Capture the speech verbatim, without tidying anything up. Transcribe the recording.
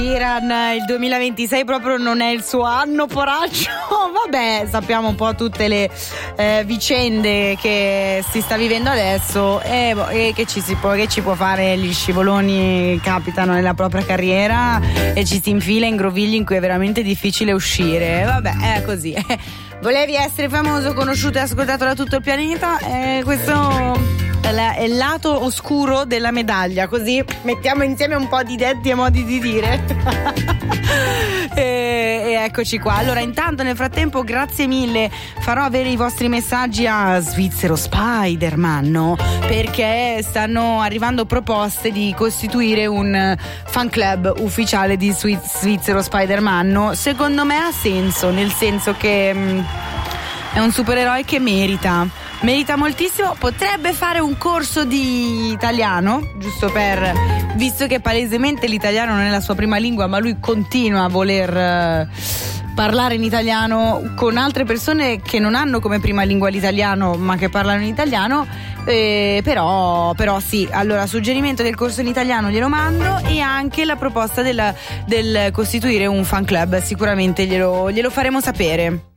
Iran, il duemilaventisei proprio non è il suo anno, poraggio. Vabbè, sappiamo un po' tutte le eh, vicende che si sta vivendo adesso e, e che, ci si può, che ci può fare. Gli scivoloni capitano nella propria carriera e ci si infila in grovigli in cui è veramente difficile uscire. Vabbè, è così. Volevi essere famoso, conosciuto e ascoltato da tutto il pianeta? Eh, questo è il lato oscuro della medaglia, così mettiamo insieme un po' di detti e modi di dire. e, e eccoci qua. Allora, intanto nel frattempo, grazie mille, farò avere i vostri messaggi a Svizzero Spider-Man, no? Perché stanno arrivando proposte di costituire un fan club ufficiale di Svizzero Spider-Man, no? Secondo me ha senso, nel senso che mh, è un supereroe che merita merita moltissimo. Potrebbe fare un corso di italiano, giusto per, visto che palesemente l'italiano non è la sua prima lingua, ma lui continua a voler eh, parlare in italiano con altre persone che non hanno come prima lingua l'italiano ma che parlano in italiano. Eh, però, però sì, allora suggerimento del corso in italiano glielo mando, e anche la proposta della, del costituire un fan club, sicuramente glielo, glielo faremo sapere.